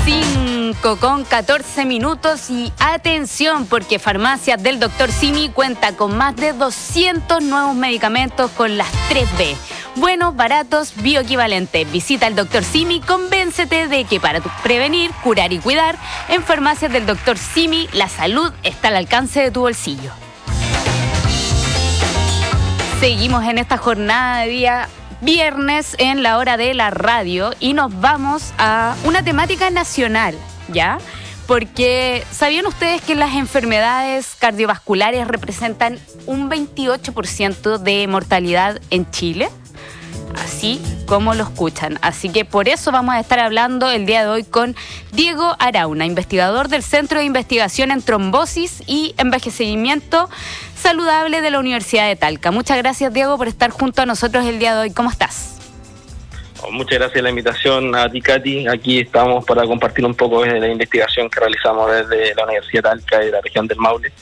5:14 y atención porque Farmacias del Dr. Simi cuenta con más de 200 nuevos medicamentos con las 3B. Buenos, baratos, bioequivalentes. Visita el Dr. Simi, convéncete de que para prevenir, curar y cuidar, en Farmacias del Dr. Simi la salud está al alcance de tu bolsillo. Seguimos en esta jornada de día viernes en la hora de la radio y nos vamos a una temática nacional, ¿ya? Porque ¿sabían ustedes que las enfermedades cardiovasculares representan un 28% de mortalidad en Chile? Así como lo escuchan. Así que por eso vamos a estar hablando el día de hoy con Diego Arauna, investigador del Centro de Investigación en Trombosis y Envejecimiento Saludable de la Universidad de Talca. Muchas gracias, Diego, por estar junto a nosotros el día de hoy. ¿Cómo estás? Muchas gracias por la invitación a ti, Katy. Aquí estamos para compartir un poco de la investigación que realizamos desde la Universidad de Talca y la región del Maule.